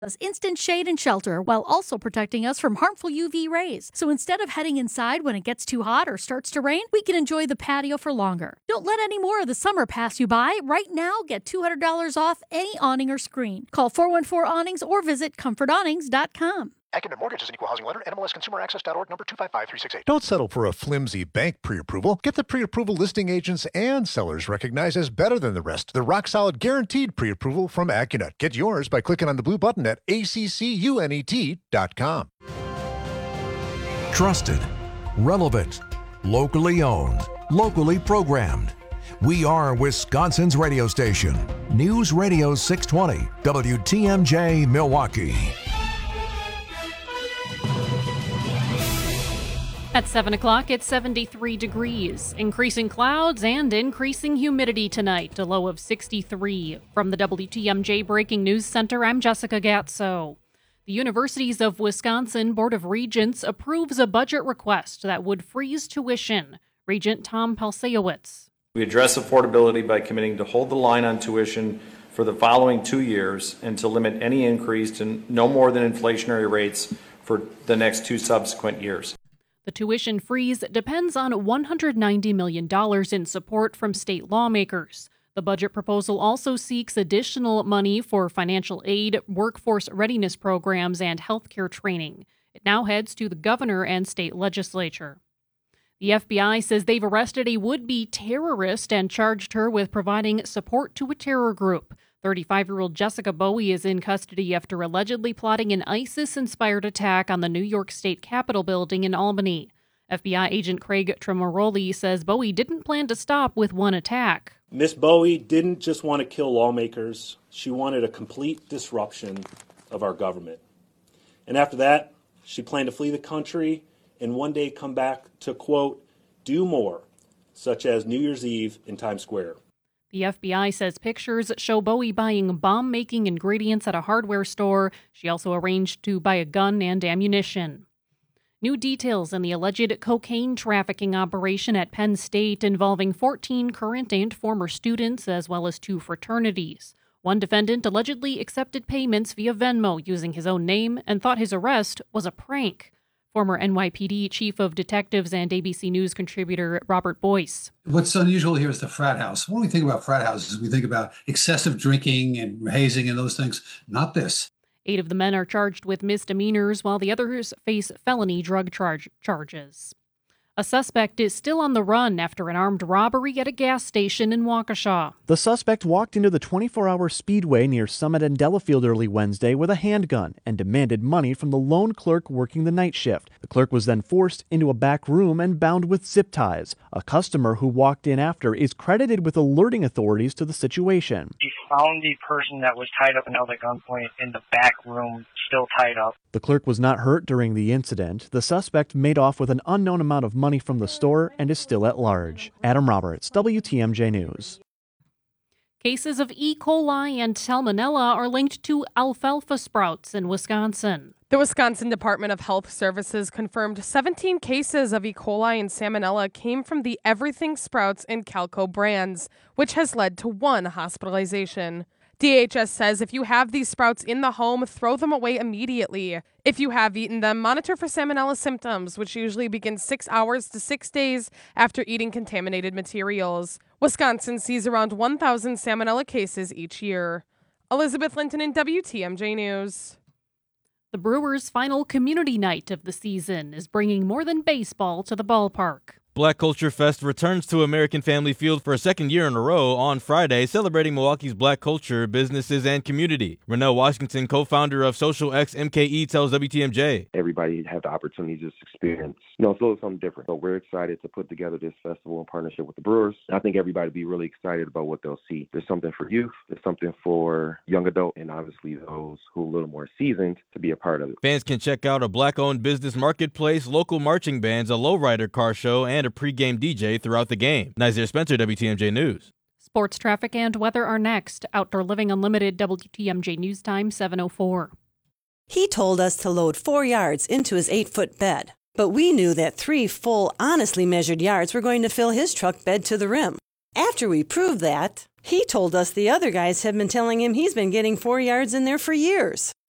us instant shade and shelter while also protecting us from harmful UV rays. So instead of heading inside when it gets too hot or starts to rain, we can enjoy the patio for longer. Don't let any more of the summer pass you by. Right now, get $200 off any awning or screen. Call 414-AWNINGS or visit comfortawnings.com. Acumen Mortgage is an equal housing lender. NMLSConsumerAccess.org, number 255368. Don't settle for a flimsy bank pre-approval. Get the pre-approval listing agents and sellers recognized as better than the rest. The rock-solid guaranteed pre-approval from Accunet. Get yours by clicking on the blue button at accunet.com. Trusted, relevant, locally owned, locally programmed. We are Wisconsin's radio station. News Radio 620, WTMJ, Milwaukee. At 7 o'clock, it's 73 degrees. Increasing clouds and increasing humidity tonight, a low of 63. From the WTMJ Breaking News Center, I'm Jessica Gatso. The Universities of Wisconsin Board of Regents approves a budget request that would freeze tuition. Regent Tom Palsejowicz. We address affordability by committing to hold the line on tuition for the following 2 years and to limit any increase to no more than inflationary rates for the next 2 subsequent years. The tuition freeze depends on $190 million in support from state lawmakers. The budget proposal also seeks additional money for financial aid, workforce readiness programs, and healthcare training. It now heads to the governor and state legislature. The FBI says they've arrested a would-be terrorist and charged her with providing support to a terror group. 35-year-old Jessica Bowie is in custody after allegedly plotting an ISIS-inspired attack on the New York State Capitol building in Albany. FBI agent Craig Tremoroli says Bowie didn't plan to stop with one attack. Miss Bowie didn't just want to kill lawmakers. She wanted a complete disruption of our government. And after that, she planned to flee the country and one day come back to, quote, do more, such as New Year's Eve in Times Square. The FBI says pictures show Bowie buying bomb-making ingredients at a hardware store. She also arranged to buy a gun and ammunition. New details in the alleged cocaine trafficking operation at Penn State involving 14 current and former students, as well as 2 fraternities. One defendant allegedly accepted payments via Venmo using his own name and thought his arrest was a prank. Former NYPD Chief of Detectives and ABC News contributor Robert Boyce. What's unusual here is the frat house. When we think about frat houses, we think about excessive drinking and hazing and those things. Not this. 8 of the men are charged with misdemeanors, while the others face felony drug charges. A suspect is still on the run after an armed robbery at a gas station in Waukesha. The suspect walked into the 24-hour Speedway near Summit and Delafield early Wednesday with a handgun and demanded money from the lone clerk working the night shift. The clerk was then forced into a back room and bound with zip ties. A customer who walked in after is credited with alerting authorities to the situation. He found the person that was tied up and held at gunpoint in the back room, still tied up. The clerk was not hurt during the incident. The suspect made off with an unknown amount of money from the store and is still at large. Adam Roberts, WTMJ News. Cases of E. coli and salmonella are linked to alfalfa sprouts in Wisconsin. The Wisconsin Department of Health Services confirmed 17 cases of E. coli and salmonella came from the Everything Sprouts and Calco brands, which has led to 1 hospitalization. DHS says if you have these sprouts in the home, throw them away immediately. If you have eaten them, monitor for salmonella symptoms, which usually begin 6 hours to 6 days after eating contaminated materials. Wisconsin sees around 1,000 salmonella cases each year. Elizabeth Linton in WTMJ News. The Brewers' final community night of the season is bringing more than baseball to the ballpark. Black Culture Fest returns to American Family Field for a second year in a row on Friday, celebrating Milwaukee's black culture, businesses, and community. Renell Washington, co-founder of Social X MKE, tells WTMJ. Everybody had the opportunity to just experience, a little something different. So we're excited to put together this festival in partnership with the Brewers. I think everybody will be really excited about what they'll see. There's something for youth, there's something for young adult, and obviously those who are a little more seasoned to be a part of it. Fans can check out a black-owned business marketplace, local marching bands, a lowrider car show, and a pregame DJ throughout the game. Nazir Spencer, WTMJ News. Sports traffic and weather are next. Outdoor Living Unlimited, WTMJ News Time, 7:04. He told us to load 4 yards into his 8-foot bed, but we knew that 3 full, honestly measured yards were going to fill his truck bed to the rim. After we proved that, he told us the other guys have been telling him he's been getting 4 yards in there for years.